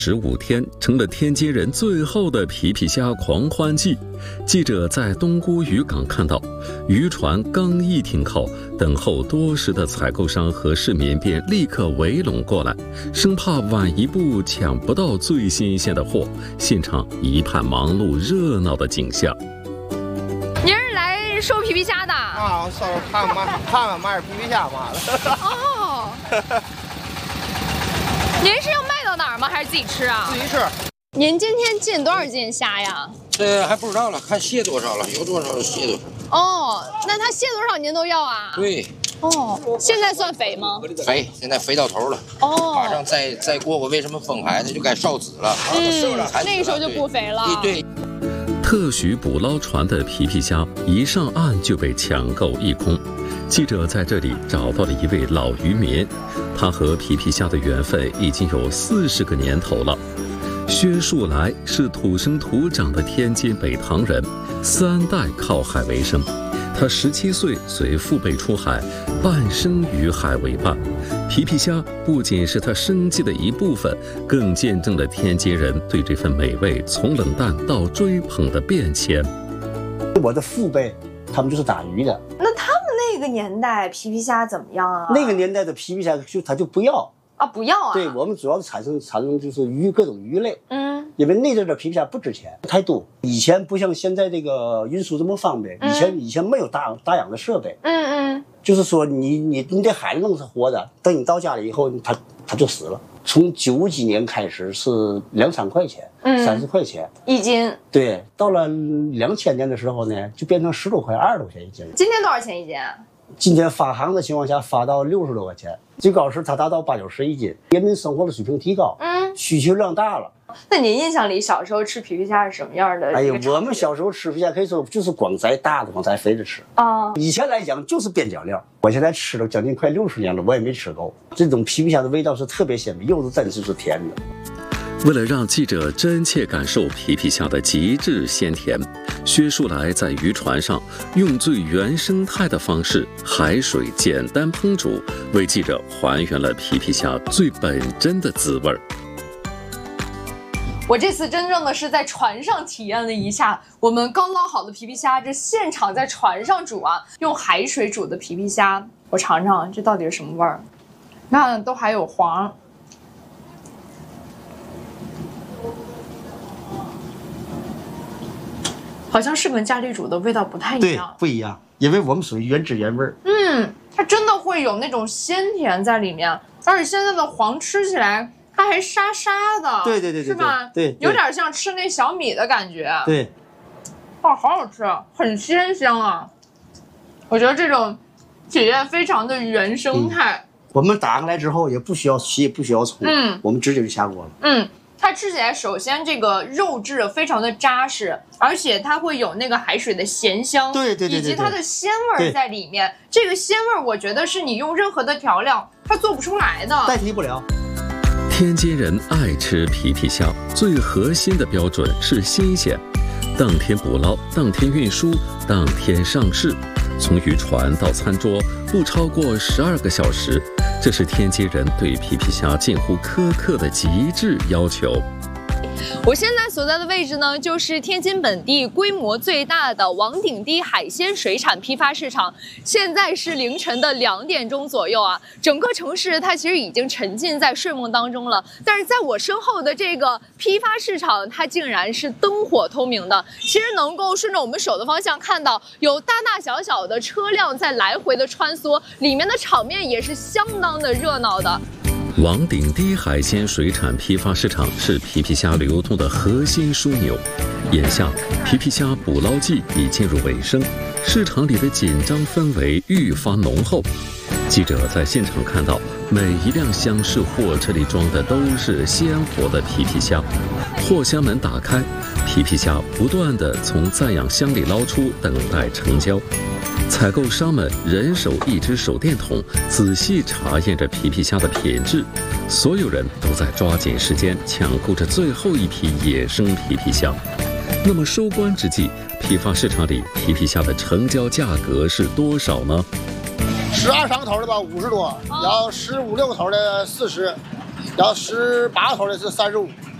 15天成了天津人最后的皮皮虾狂欢季。记者在东沽渔港看到，渔船刚一停靠，等候多时的采购商和市民便立刻围拢过来，生怕晚一步抢不到最新鲜的货。现场一派忙碌热闹的景象。 您是来收皮皮虾的啊？我看看买点皮皮虾嘛的。 哦。您是要卖到哪儿吗？还是自己吃啊？ 自己吃。 您今天进多少斤虾呀？ 这还不知道了，看蟹多少了，有多少蟹多少。 哦，那它蟹多少您都要啊？ 对。 哦，现在算肥吗？ 肥，现在肥到头了。 哦。 马上再过个为什么封海，那就该烧籽了。 那个时候就不肥了。 对。 特许捕捞船的皮皮虾一上岸就被抢购一空。记者在这里找到了一位老渔民，他和皮皮虾的缘分已经有40个年头了。薛树来是土生土长的天津北塘人，3代靠海为生。他17岁随父辈出海，半生与海为伴。皮皮虾不仅是他生计的一部分，更见证了天津人对这份美味从冷淡到追捧的变迁。 我的父辈他们就是打鱼的， 那他们那个年代皮皮虾怎么样啊？ 那个年代的皮皮虾他就不要啊，不要啊。 对，我们主要产生就是各种鱼类。因为那阵的皮皮虾不值钱，太多。以前不像现在这个运输这么方便，以前没有大养的设备。就是说你得海里弄是活的，等你到家里以后，它就死了。从90几年开始是2-3块钱，30块钱一斤。对， 到了2000年的时候呢，就变成10多块、20多块钱一斤。 今天多少钱一斤？ 今天发行的情况下发到60多块钱，最高时它达到80-90一斤。人民生活的水平提高，需求量大了。 那您印象里小时候吃皮皮虾是什么样的？ 哎呀，我们小时候吃皮皮虾可以说就是光摘大的、光摘肥的吃啊。以前来讲就是边角料，我现在吃了将近快60年了，我也没吃够。这种皮皮虾的味道是特别鲜美，又是真就是甜的。 为了让记者真切感受皮皮虾的极致鲜甜，薛树来在渔船上用最原生态的方式，海水简单烹煮，为记者还原了皮皮虾最本真的滋味。 我这次真正的是在船上体验了一下我们刚捞好的皮皮虾，这现场在船上煮啊，用海水煮的皮皮虾，我尝尝这到底是什么味儿？你看都还有黄。好像是跟家里煮的味道不太一样， 对，不一样，因为我们属于原汁原味。 它真的会有那种鲜甜在里面，而且现在的黄吃起来它还沙沙的， 对， 是吧？ 对， 有点像吃那小米的感觉。 对， 好好吃，很鲜香啊！我觉得这种体验非常的原生态。 我们打上来之后也不需要洗，也不需要冲，我们直接就下锅了。 它吃起来首先这个肉质非常的扎实，而且它会有那个海水的咸香， 对， 以及它的鲜味在里面。这个鲜味我觉得是你用任何的调料它做不出来的， 代替不了。 天津人爱吃皮皮虾，最核心的标准是新鲜，当天捕捞，当天运输，当天上市，从渔船到餐桌不超过12个小时。这是天津人对皮皮虾近乎苛刻的极致要求。 我现在所在的位置呢，就是天津本地规模最大的王顶堤海鲜水产批发市场。现在是凌晨的2点钟左右啊，整个城市它其实已经沉浸在睡梦当中了。但是在我身后的这个批发市场，它竟然是灯火通明的。其实能够顺着我们手的方向看到，有大大小小的车辆在来回的穿梭，里面的场面也是相当的热闹的。 王顶堤海鲜水产批发市场是皮皮虾流通的核心枢纽。眼下，皮皮虾捕捞季已进入尾声，市场里的紧张氛围愈发浓厚。记者在现场看到，每一辆厢式货车里装的都是鲜活的皮皮虾，货箱门打开，皮皮虾不断地从暂养箱里捞出，等待成交。采购商们人手一只手电筒，仔细查验着皮皮虾的品质。所有人都在抓紧时间抢购着最后一批野生皮皮虾。那么收官之际，批发市场里皮皮虾的成交价格是多少呢 ？12、3个头的吧50多，然后15、16个头的40，然后18个头的是35。